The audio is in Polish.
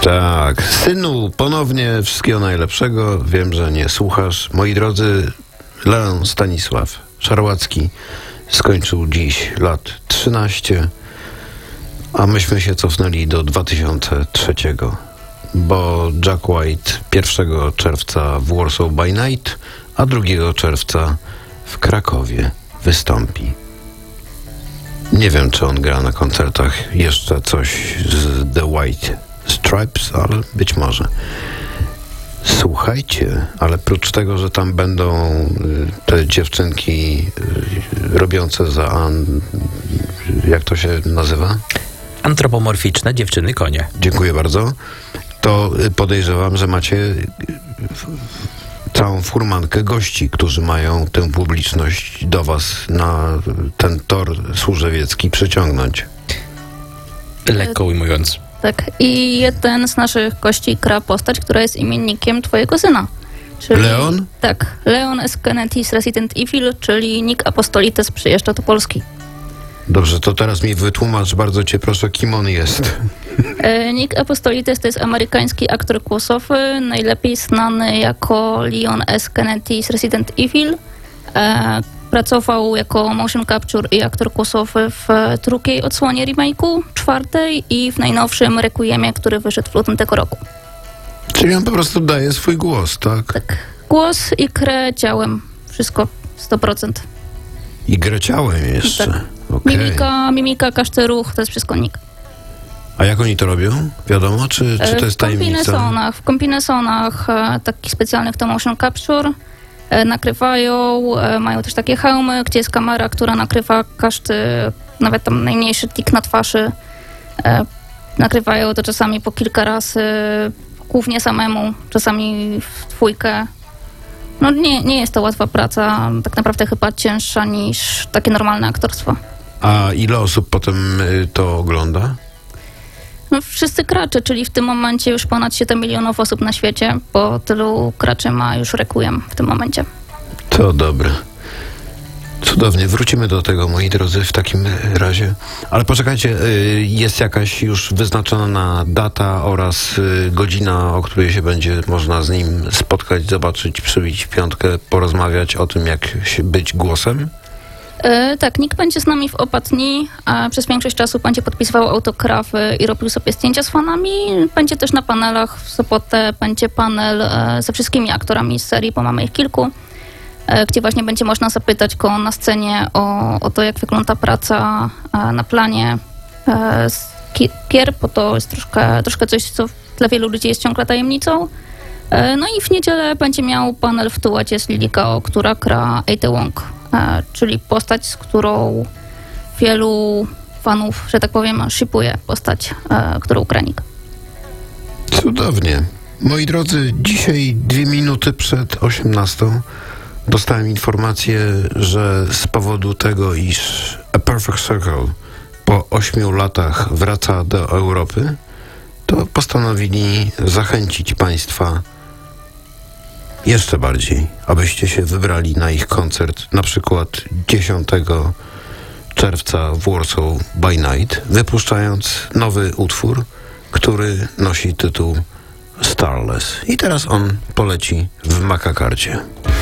Tak, synu, ponownie wszystkiego najlepszego. Wiem, że nie słuchasz. Moi drodzy, Leon Stanisław Szarłacki skończył dziś lat 13, a myśmy się cofnęli do 2003, bo Jack White 1 czerwca w Warsaw by Night, a 2 czerwca w Krakowie wystąpi. Nie wiem, czy on gra na koncertach jeszcze coś z The White Stripes, ale być może. Słuchajcie, ale prócz tego, że tam będą te dziewczynki robiące jak to się nazywa? Antropomorficzne dziewczyny konie. Dziękuję bardzo. To podejrzewam, że macie całą furmankę gości, którzy mają tę publiczność do was na ten tor służewiecki przyciągnąć. Lekko ujmując. Tak, i jeden z naszych gości gra postać, która jest imiennikiem twojego syna. Czyli, Leon? Tak, Leon S. Kennedy z Resident Evil, czyli Nick Apostolites przyjeżdża do Polski. Dobrze, to teraz mi wytłumacz, bardzo cię proszę, kim on jest. Nick Apostolites to jest amerykański aktor głosowy, najlepiej znany jako Leon S. Kennedy z Resident Evil. Pracował jako motion capture i aktor głosowy w drugiej odsłonie remake'u, 4. i w najnowszym Requiemie, który wyszedł w lutym tego roku. Czyli on po prostu daje swój głos, tak? Tak. Głos i grę ciałem. Wszystko 100%. I grę ciałem jeszcze. Tak. Okay. Mimika, każdy ruch, to jest wszystko Nick. A jak oni to robią? Wiadomo, czy to jest tajemnica? W kombinesonach takich specjalnych to motion capture. Nakrywają, mają też takie hełmy, gdzie jest kamera, która nakrywa każdy, nawet tam najmniejszy tik na twarzy. Nakrywają to czasami po kilka razy, głównie samemu, czasami w dwójkę. No nie jest to łatwa praca, tak naprawdę chyba cięższa niż takie normalne aktorstwo. A ile osób potem to ogląda? No wszyscy gracze, czyli w tym momencie już ponad 7 milionów osób na świecie, bo tylu graczy ma już Requiem w tym momencie. To dobre. Cudownie. Wrócimy do tego, moi drodzy, w takim razie. Ale poczekajcie, jest jakaś już wyznaczona data oraz godzina, o której się będzie można z nim spotkać, zobaczyć, przybić w piątkę, porozmawiać o tym, jak być głosem? Tak, Nick będzie z nami w Opatni, a przez większość czasu będzie podpisywał autografy i robił sobie zdjęcia z fanami. Będzie też na panelach. W sobotę będzie panel ze wszystkimi aktorami z serii, bo mamy ich kilku, gdzie właśnie będzie można zapytać go na scenie o to, jak wygląda praca na planie z gier, bo to jest troszkę coś, co dla wielu ludzi jest ciągle tajemnicą. No i w niedzielę będzie miał panel w duecie z Lily Gao, która gra Ada Wong, czyli postać, z którą wielu fanów, że tak powiem, shipuje postać, którą gra Nick. Cudownie. Moi drodzy, dzisiaj 2 minuty przed 18 dostałem informację, że z powodu tego, iż A Perfect Circle po 8 latach wraca do Europy, to postanowili zachęcić Państwa jeszcze bardziej, abyście się wybrali na ich koncert, na przykład 10 czerwca w Warsaw by Night, wypuszczając nowy utwór, który nosi tytuł Starless. I teraz on poleci w Makakarcie.